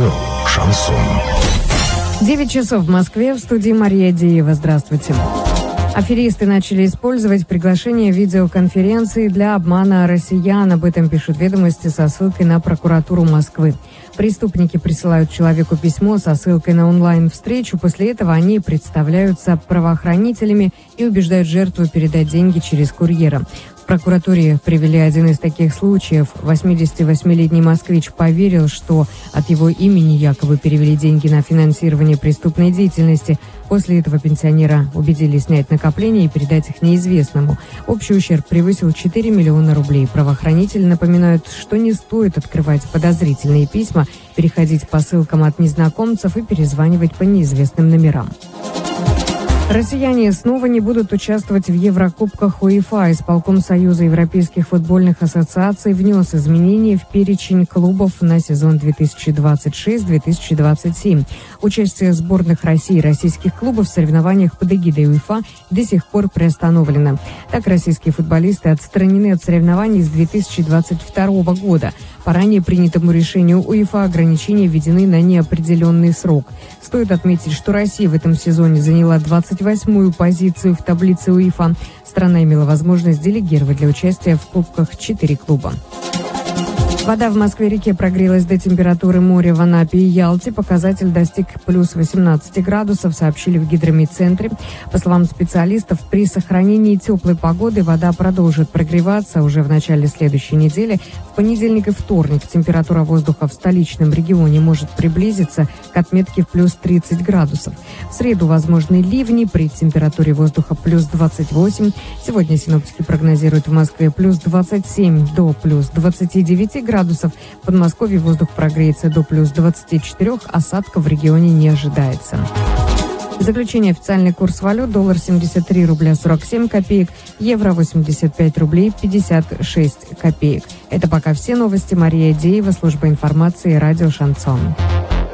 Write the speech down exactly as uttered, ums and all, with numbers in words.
Радио «Шансон». девять часов в Москве, в студии Мария Деева. Здравствуйте. Аферисты начали использовать приглашение видеоконференции для обмана россиян. Об этом пишут «Ведомости» со ссылкой на прокуратуру Москвы. Преступники присылают человеку письмо со ссылкой на онлайн-встречу. После этого они представляются правоохранителями и убеждают жертву передать деньги через курьера. В прокуратуре привели один из таких случаев. восьмидесятивосьмилетний москвич поверил, что от его имени якобы перевели деньги на финансирование преступной деятельности. После этого пенсионера убедили снять накопления и передать их неизвестному. Общий ущерб превысил четыре миллиона рублей. Правоохранители напоминают, что не стоит открывать подозрительные письма, переходить по ссылкам от незнакомцев и перезванивать по неизвестным номерам. Россияне снова не будут участвовать в Еврокубках УЕФА. Исполком Союза европейских футбольных ассоциаций внес изменения в перечень клубов на сезон две тысячи двадцать шесть - две тысячи двадцать семь. Участие сборных России и российских клубов в соревнованиях под эгидой УЕФА до сих пор приостановлено. Так, российские футболисты отстранены от соревнований с две тысячи двадцать второго года. По ранее принятому решению УЕФА ограничения введены на неопределенный срок. Стоит отметить, что Россия в этом сезоне заняла двадцать восьмую позицию в таблице УЕФА. Страна имела возможность делегировать для участия в кубках четыре клуба. Вода в Москве-реке прогрелась до температуры моря в Анапе и Ялте. Показатель достиг плюс восемнадцать градусов, сообщили в гидромедцентре. По словам специалистов, при сохранении теплой погоды вода продолжит прогреваться уже в начале следующей недели. В понедельник и вторник температура воздуха в столичном регионе может приблизиться к отметке в плюс тридцать градусов. В среду возможны ливни при температуре воздуха плюс двадцать восемь. Сегодня синоптики прогнозируют в Москве плюс двадцать семь до плюс двадцати девяти градусов. градусов. В Подмосковье воздух прогреется до плюс двадцати четырёх, осадков в регионе не ожидается. В заключение официальный курс валют: доллар семьдесят три рубля сорок семь копеек, евро восемьдесят пять рублей пятьдесят шесть копеек. Это пока все новости. Мария Деева, служба информации, радио «Шансон».